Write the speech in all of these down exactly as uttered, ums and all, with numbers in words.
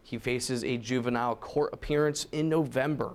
He faces a juvenile court appearance in November.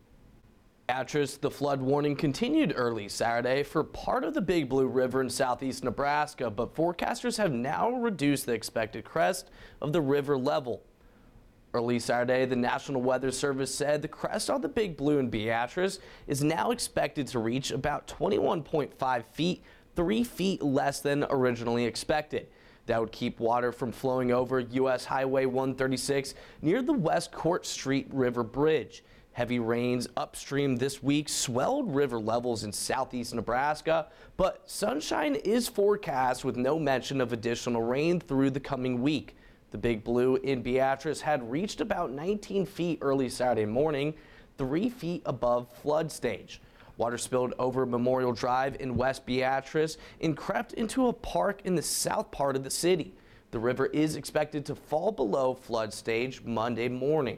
Beatrice, the flood warning continued early Saturday for part of the Big Blue River in southeast Nebraska, but forecasters have now reduced the expected crest of the river level. Early Saturday, the National Weather Service said the crest on the Big Blue in Beatrice is now expected to reach about twenty-one point five feet, three feet less than originally expected. That would keep water from flowing over U S Highway one thirty-six near the West Court Street River Bridge. Heavy rains upstream this week swelled river levels in southeast Nebraska, but sunshine is forecast with no mention of additional rain through the coming week. The Big Blue in Beatrice had reached about nineteen feet early Saturday morning, three feet above flood stage. Water spilled over Memorial Drive in West Beatrice and crept into a park in the south part of the city. The river is expected to fall below flood stage Monday morning.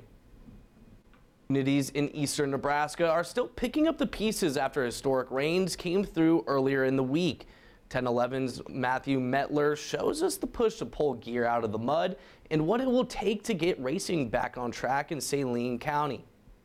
Communities in eastern Nebraska are still picking up the pieces after historic rains came through earlier in the week. ten eleven's Matthew Metler shows us the push to pull gear out of the mud and what it will take to get racing back on track in Saline County.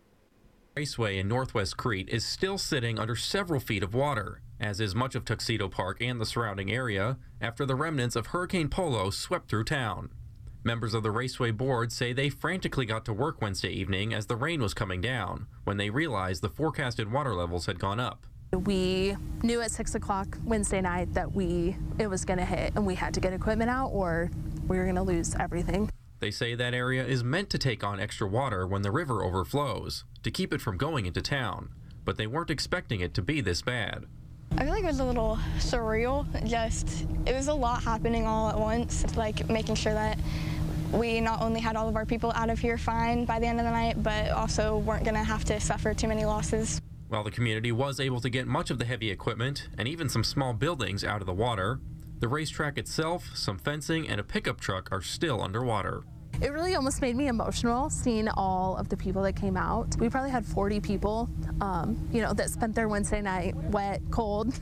Raceway in Northwest Crete is still sitting under several feet of water, as is much of Tuxedo Park and the surrounding area, after the remnants of Hurricane Polo swept through town. Members of the Raceway board say they frantically got to work Wednesday evening as the rain was coming down, when they realized the forecasted water levels had gone up. We knew at six o'clock Wednesday night that we it was going to hit, and we had to get equipment out or we were going to lose everything. They say that area is meant to take on extra water when the river overflows, to keep it from going into town, but they weren't expecting it to be this bad. I feel like it was a little surreal. Just, it was a lot happening all at once. It's like making sure that we not only had all of our people out of here fine by the end of the night, but also weren't going to have to suffer too many losses. While the community was able to get much of the heavy equipment and even some small buildings out of the water, the racetrack itself, some fencing, and a pickup truck are still underwater. It really almost made me emotional seeing all of the people that came out. We probably had forty people, um, you know, that spent their Wednesday night wet, cold,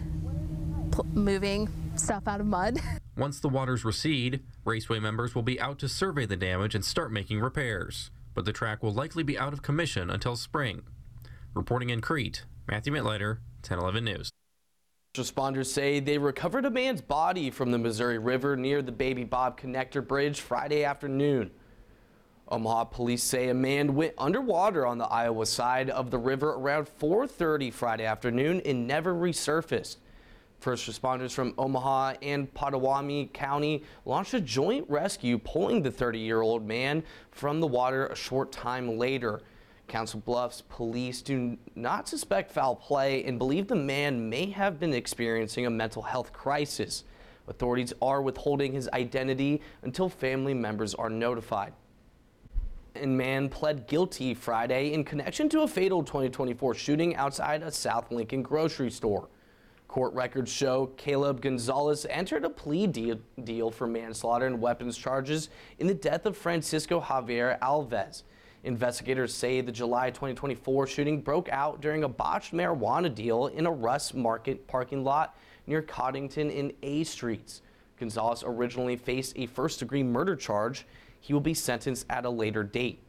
moving stuff out of mud. Once the waters recede, Raceway members will be out to survey the damage and start making repairs, but the track will likely be out of commission until spring. Reporting in Crete, Matthew Mittleiter, ten eleven News. Responders say they recovered a man's body from the Missouri River near the Baby Bob Connector Bridge Friday afternoon. Omaha police say a man went underwater on the Iowa side of the river around four thirty Friday afternoon and never resurfaced. First responders from Omaha and Pottawatomie County launched a joint rescue, pulling the thirty-year-old man from the water a short time later. Council Bluffs police do not suspect foul play and believe the man may have been experiencing a mental health crisis. Authorities are withholding his identity until family members are notified. A man pled guilty Friday in connection to a fatal twenty twenty-four shooting outside a South Lincoln grocery store. Court records show Caleb Gonzalez entered a plea deal, deal for manslaughter and weapons charges in the death of Francisco Javier Alves. Investigators say the July twenty twenty-four shooting broke out during a botched marijuana deal in a Russ Market parking lot near Coddington and A Streets. Gonzalez originally faced a first-degree murder charge. He will be sentenced at a later date.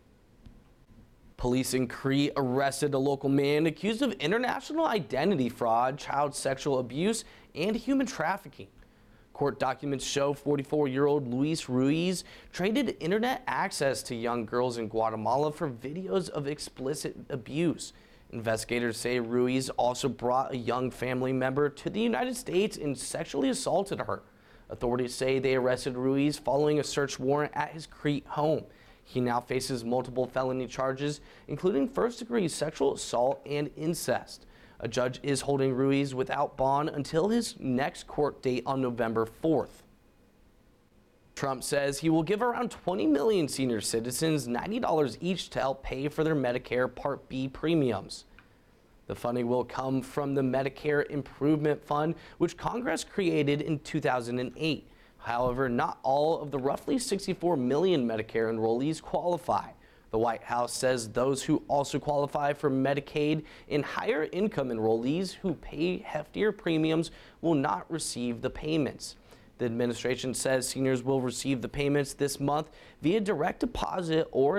Police in Crete arrested a local man accused of international identity fraud, child sexual abuse, and human trafficking. Court documents show forty-four-year-old Luis Ruiz traded internet access to young girls in Guatemala for videos of explicit abuse. Investigators say Ruiz also brought a young family member to the United States and sexually assaulted her. Authorities say they arrested Ruiz following a search warrant at his Crete home. He now faces multiple felony charges, including first-degree sexual assault and incest. A judge is holding Ruiz without bond until his next court date on November fourth. Trump says he will give around twenty million senior citizens ninety dollars each to help pay for their Medicare Part B premiums. The funding will come from the Medicare Improvement Fund, which Congress created in two thousand eight. However, not all of the roughly sixty-four million Medicare enrollees qualify. The White House says those who also qualify for Medicaid and higher income enrollees who pay heftier premiums will not receive the payments. The administration says seniors will receive the payments this month via direct deposit or